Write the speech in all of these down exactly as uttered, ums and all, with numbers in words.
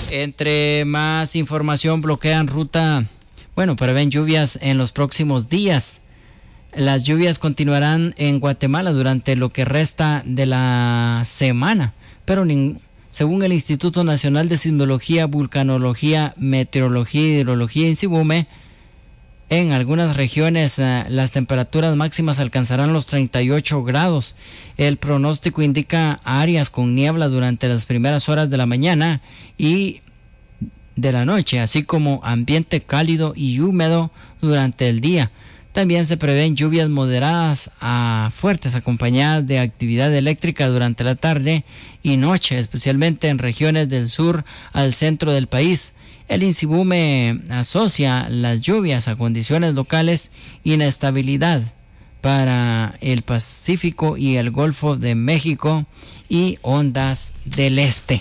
Entre más información, bloquean ruta, bueno, prevén lluvias en los próximos días. Las lluvias continuarán en Guatemala durante lo que resta de la semana, pero ning- según el Instituto Nacional de Sismología, Vulcanología, Meteorología y Hidrología, INSIBUME, en algunas regiones eh, las temperaturas máximas alcanzarán los treinta y ocho grados. El pronóstico indica áreas con niebla durante las primeras horas de la mañana y de la noche, así como ambiente cálido y húmedo durante el día. También se prevén lluvias moderadas a fuertes acompañadas de actividad eléctrica durante la tarde y noche, especialmente en regiones del sur al centro del país. El INSIBUME asocia las lluvias a condiciones locales, inestabilidad para el Pacífico y el Golfo de México y ondas del este.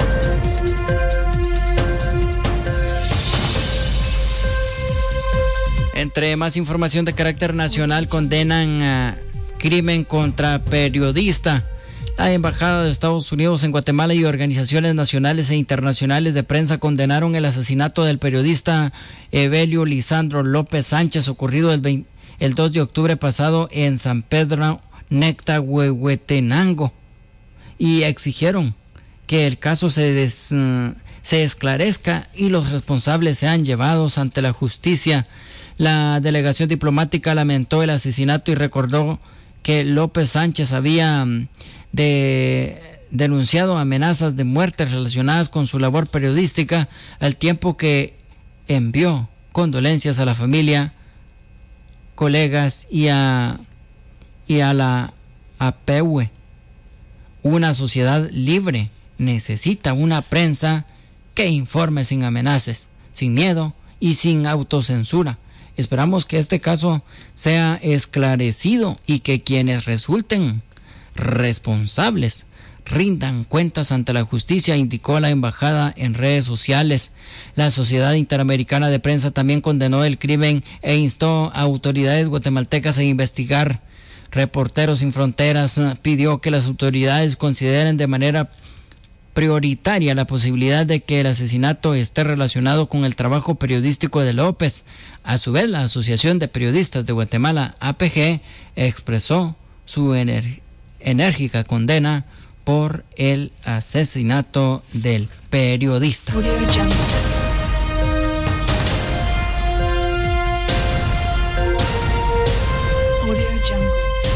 Entre más información de carácter nacional, condenan uh, crimen contra periodista. La Embajada de Estados Unidos en Guatemala y organizaciones nacionales e internacionales de prensa condenaron el asesinato del periodista Evelio Lisandro López Sánchez, ocurrido el, veinte, el dos de octubre pasado en San Pedro Necta, Huehuetenango, y exigieron que el caso se, des, uh, se esclarezca y los responsables sean llevados ante la justicia. La delegación diplomática lamentó el asesinato y recordó que López Sánchez había de, denunciado amenazas de muerte relacionadas con su labor periodística, al tiempo que envió condolencias a la familia, colegas y a, y a la A P U E. Una sociedad libre necesita una prensa que informe sin amenazas, sin miedo y sin autocensura. Esperamos que este caso sea esclarecido y que quienes resulten responsables rindan cuentas ante la justicia, indicó la embajada en redes sociales. La Sociedad Interamericana de Prensa también condenó el crimen e instó a autoridades guatemaltecas a investigar. Reporteros Sin Fronteras pidió que las autoridades consideren de manera prioritaria la posibilidad de que el asesinato esté relacionado con el trabajo periodístico de López. A su vez, la Asociación de Periodistas de Guatemala, A P G, expresó su ener- enérgica condena por el asesinato del periodista.